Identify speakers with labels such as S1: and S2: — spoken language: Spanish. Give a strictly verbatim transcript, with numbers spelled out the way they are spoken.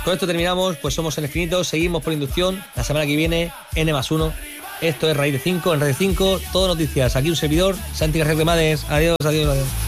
S1: Con esto terminamos, pues somos el infinito, seguimos por inducción, la semana que viene, N más uno. Esto es Raíz de cinco, en Radio cinco, todo noticias. Aquí un servidor, Santi García Cremades. Adiós, adiós, adiós.